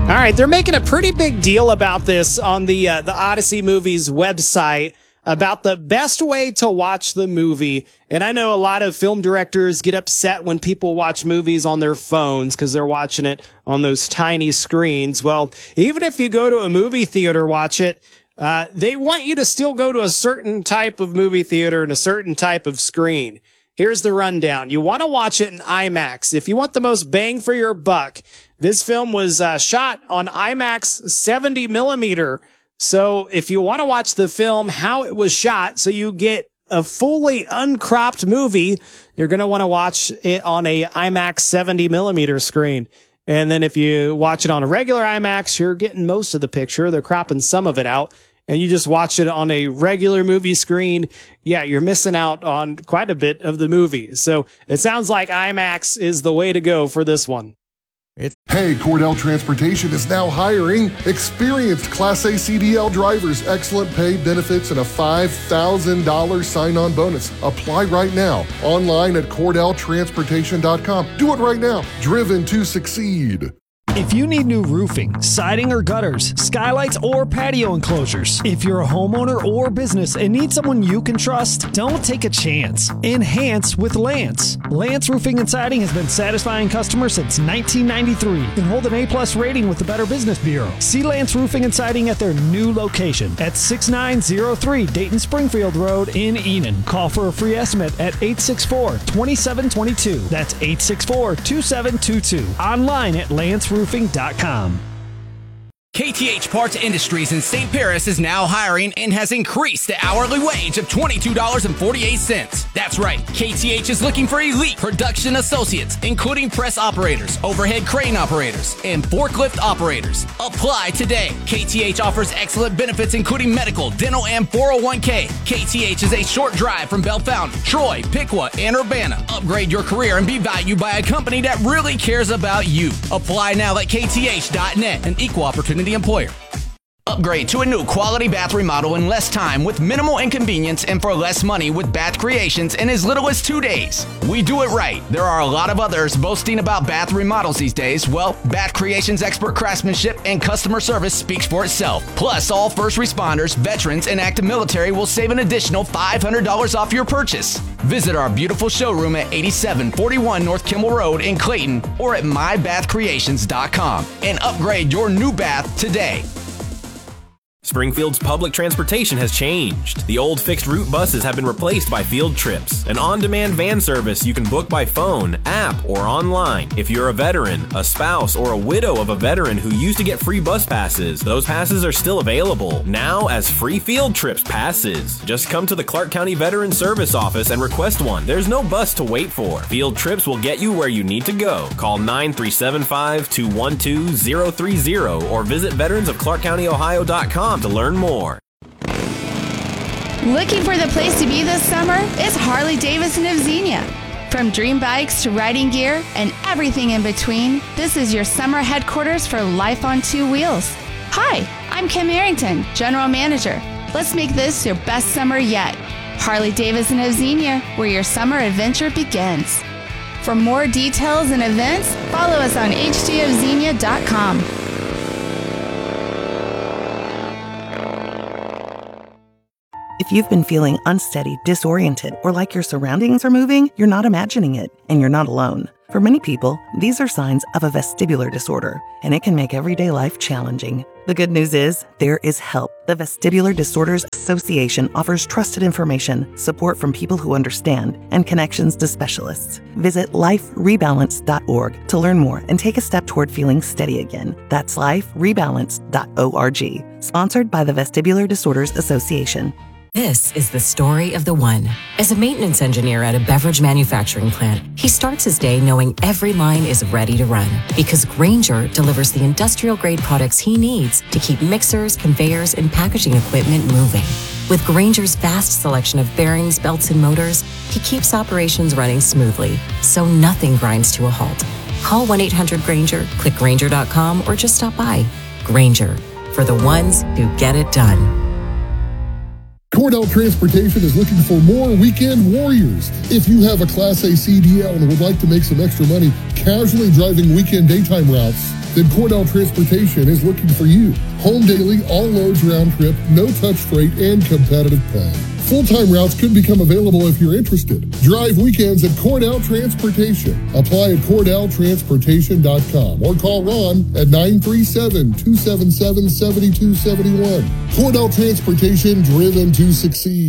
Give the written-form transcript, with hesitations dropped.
All right, they're making a pretty big deal about this on the Odyssey Movies website about the best way to watch the movie. And I know a lot of film directors get upset when people watch movies on their phones because they're watching it on those tiny screens. Well, even if you go to a movie theater, watch it, they want you to still go to a certain type of movie theater and a certain type of screen. Here's the rundown. You want to watch it in IMAX. If you want the most bang for your buck, this film was shot on IMAX 70 millimeter. So if you want to watch the film, how it was shot, so you get a fully uncropped movie, you're going to want to watch it on a IMAX 70 millimeter screen. And then if you watch it on a regular IMAX, you're getting most of the picture. They're cropping some of it out. And you just watch it on a regular movie screen, yeah, you're missing out on quite a bit of the movie. So it sounds like IMAX is the way to go for this one. Hey, Cordell Transportation is now hiring experienced Class A CDL drivers, excellent pay, benefits, and a $5,000 sign-on bonus. Apply right now, online at CordellTransportation.com. Do it right now. Driven to succeed. If you need new roofing, siding or gutters, skylights or patio enclosures, if you're a homeowner or business and need someone you can trust, don't take a chance. Enhance with Lance. Lance Roofing and Siding has been satisfying customers since 1993 and hold an A+ rating with the Better Business Bureau. See Lance Roofing and Siding at their new location at 6903 Dayton Springfield Road in Enon. Call for a free estimate at 864-2722. That's 864-2722. Online at lanceroofing.com. KTH Parts Industries in St. Paris is now hiring and has increased the hourly wage of $22.48. That's right, KTH is looking for elite production associates, including press operators, overhead crane operators, and forklift operators. Apply today. KTH offers excellent benefits, including medical, dental, and 401k. KTH is a short drive from Bellefontaine, Troy, Piqua, and Urbana. Upgrade your career and be valued by a company that really cares about you. Apply now at kth.net, an equal opportunity employer. Upgrade to a new quality bath remodel in less time with minimal inconvenience and for less money with Bath Creations in as little as 2 days. We do it right. There are a lot of others boasting about bath remodels these days. Well, Bath Creations' expert craftsmanship and customer service speaks for itself. Plus, all first responders, veterans, and active military will save an additional $500 off your purchase. Visit our beautiful showroom at 8741 North Kimmel Road in Clayton or at mybathcreations.com and upgrade your new bath today. Springfield's public transportation has changed. The old fixed route buses have been replaced by Field Trips, an on-demand van service you can book by phone, app, or online. If you're a veteran, a spouse, or a widow of a veteran who used to get free bus passes, those passes are still available, now as free Field Trips passes. Just come to the Clark County Veteran Service Office and request one. There's no bus to wait for. Field Trips will get you where you need to go. Call 937-521-2030 or visit veteransofclarkcountyohio.com to learn more. Looking for the place to be this summer? It's Harley-Davidson of Xenia. From dream bikes to riding gear and everything in between, this is your summer headquarters for life on two wheels. Hi, I'm Kim Arrington, General Manager. Let's make this your best summer yet. Harley-Davidson of Xenia, where your summer adventure begins. For more details and events, follow us on hdofxenia.com. If you've been feeling unsteady, disoriented, or like your surroundings are moving, you're not imagining it, and you're not alone. For many people, these are signs of a vestibular disorder, and it can make everyday life challenging. The good news is, there is help. The Vestibular Disorders Association offers trusted information, support from people who understand, and connections to specialists. Visit liferebalance.org to learn more and take a step toward feeling steady again. That's liferebalance.org. Sponsored by the Vestibular Disorders Association. This is the story of the one. As a maintenance engineer at a beverage manufacturing plant, he starts his day knowing every line is ready to run because Grainger delivers the industrial-grade products he needs to keep mixers, conveyors, and packaging equipment moving. With Grainger's vast selection of bearings, belts, and motors, he keeps operations running smoothly, so nothing grinds to a halt. Call 1-800-GRAINGER, click Grainger.com, or just stop by. Grainger, for the ones who get it done. Cordell Transportation is looking for more weekend warriors. If you have a Class A CDL and would like to make some extra money casually driving weekend daytime routes, Then Cordell Transportation is looking for you. Home daily, all loads round trip, no touch freight, and competitive pay. Full-time routes could become available if you're interested. Drive weekends at Cordell Transportation. Apply at CordellTransportation.com or call Ron at 937-277-7271. Cordell Transportation, driven to succeed.